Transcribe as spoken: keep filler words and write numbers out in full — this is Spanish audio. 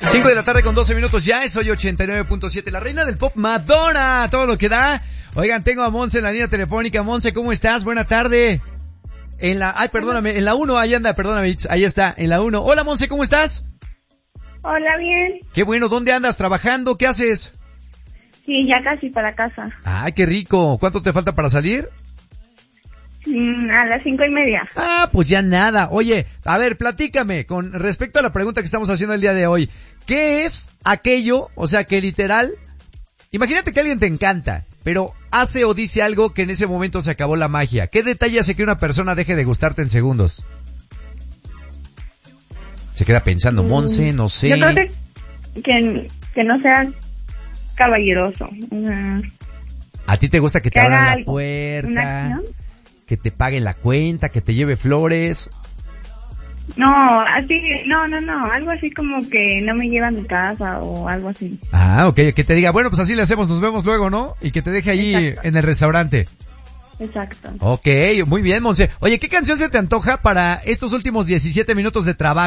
cinco de la tarde con doce minutos ya, es hoy ochenta y nueve punto siete. La reina del pop, Madonna, todo lo que da. Oigan, tengo a Monse en la línea telefónica. Monse, ¿cómo estás? Buena tarde. En la, ay, perdóname, en la uno, ahí anda, perdóname, ahí está, en la uno. Hola, Monse, ¿cómo estás? Hola, bien. Qué bueno, ¿dónde andas? ¿Trabajando? ¿Qué haces? Sí, ya casi para casa. Ay, qué rico. ¿Cuánto te falta para salir? Mm, a las cinco y media. Ah, pues ya nada. Oye, a ver, platícame con respecto a la pregunta que estamos haciendo el día de hoy. ¿Qué es aquello, o sea, que literal, imagínate que alguien te encanta, pero hace o dice algo que en ese momento se acabó la magia? ¿Qué detalle hace que una persona deje de gustarte en segundos? Se queda pensando, Monse, no sé. Yo creo que, que, que no sea caballeroso. Uh, ¿A ti te gusta que te que abran haga la algo, puerta? una acción. Que te pague la cuenta, que te lleve flores. No, así, no, no, no, algo así como que no me lleva a mi casa o algo así. Ah, ok, que te diga, bueno, pues así le hacemos, nos vemos luego, ¿no? Y que te deje ahí Exacto. en el restaurante. Exacto. Ok, muy bien, Monse. Oye, ¿qué canción se te antoja para estos últimos diecisiete minutos de trabajo?